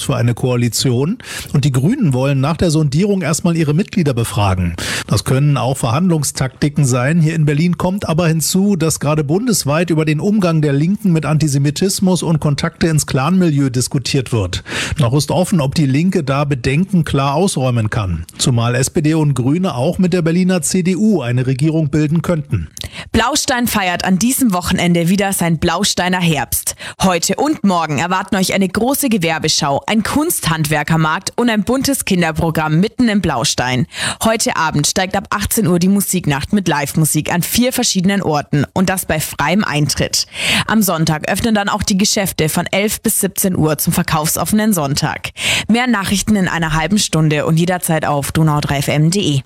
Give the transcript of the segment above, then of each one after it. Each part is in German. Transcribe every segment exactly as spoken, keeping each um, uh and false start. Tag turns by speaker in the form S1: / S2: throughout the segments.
S1: für eine Koalition. Und die Grünen wollen nach der Sondierung erstmal ihre Mitglieder befragen. Das können auch Verhandlungstaktiken sein. Hier in Berlin kommt aber hinzu, dass gerade bundesweit über den Umgang der Linken mit Antisemitismus und Kontakte ins Clanmilieu diskutiert wird. Noch ist offen, ob die Linke da Bedenken klar ausräumen kann. Zumal S P D und Grüne auch mit der Berliner C D U eine Regierung bilden könnten.
S2: Blaustein feiert an diesem Wochenende wieder sein Blausteiner Herbst. Heute und morgen erwarten euch eine große Gewerbeschau, ein Kunsthandwerkermarkt und ein buntes Kinderprogramm mitten im Blaustein. Heute Abend steigt ab achtzehn Uhr die Musiknacht mit Live-Musik an vier verschiedenen Orten und das bei freiem Eintritt. Am Sonntag öffnen dann auch die Geschäfte von elf bis siebzehn Uhr zum verkaufsoffenen Sonntag. Mehr Nachrichten in einer halben Stunde und jederzeit auf donau drei f m punkt d e.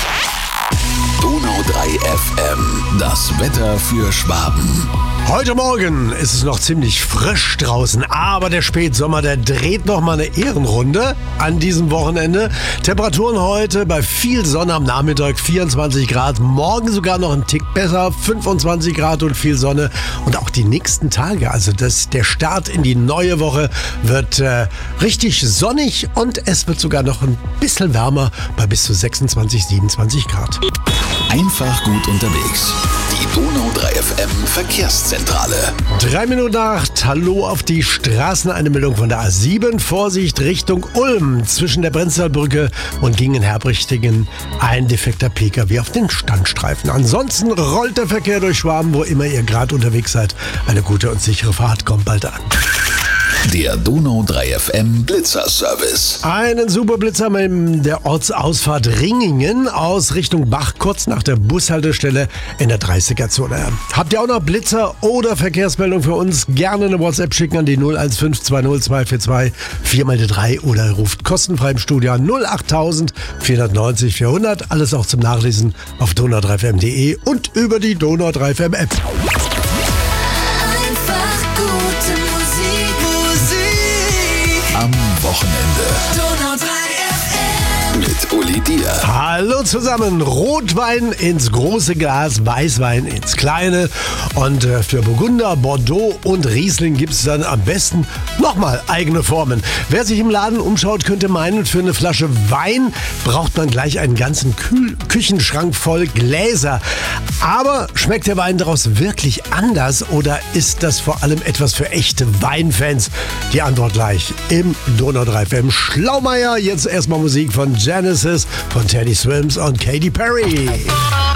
S3: Donau drei F M, das Wetter für Schwaben.
S4: Heute Morgen ist es noch ziemlich frisch draußen, aber der Spätsommer, der dreht noch mal eine Ehrenrunde an diesem Wochenende. Temperaturen heute bei viel Sonne am Nachmittag, vierundzwanzig Grad, morgen sogar noch ein Tick besser, fünfundzwanzig Grad und viel Sonne. Und auch die nächsten Tage, also das, der Start in die neue Woche wird äh, richtig sonnig und es wird sogar noch ein bisschen wärmer bei bis zu sechsundzwanzig, siebenundzwanzig Grad.
S3: Einfach gut unterwegs. Die Donau drei F M Verkehrszentrale.
S4: Drei Minuten nach acht, hallo auf die Straßen. Eine Meldung von der A sieben. Vorsicht Richtung Ulm. Zwischen der Brenztalbrücke und Gingen-Herbrichtingen ein defekter P K W auf den Standstreifen. Ansonsten rollt der Verkehr durch Schwaben, wo immer ihr gerade unterwegs seid. Eine gute und sichere Fahrt kommt bald an.
S3: Der Donau drei F M Blitzerservice.
S4: Einen super Blitzer mit der Ortsausfahrt Ringingen aus Richtung Bach, kurz nach der Bushaltestelle in der dreißiger-Zone. Habt ihr auch noch Blitzer oder Verkehrsmeldung für uns? Gerne eine WhatsApp schicken an die null eins fünf zwei null zwei vier zwei vier mal drei oder ruft kostenfrei im Studio an null acht vier neun null vierhundert. Alles auch zum Nachlesen auf donau drei f m punkt d e und über die Donau drei F M App.
S3: Am Wochenende.
S5: Donau drei F M.
S3: Mit Uli Dier.
S4: Hallo zusammen. Rotwein ins große Glas, Weißwein ins kleine. Und äh, für Burgunder, Bordeaux und Riesling gibt es dann am besten nochmal eigene Formen. Wer sich im Laden umschaut, könnte meinen, für eine Flasche Wein braucht man gleich einen ganzen Kühl- Küchenschrank voll Gläser. Aber schmeckt der Wein daraus wirklich anders oder ist das vor allem etwas für echte Weinfans? Die Antwort gleich im Donau drei F M Schlaumeier. Jetzt erstmal Musik von Genesis, von Teddy Swims und Katy Perry.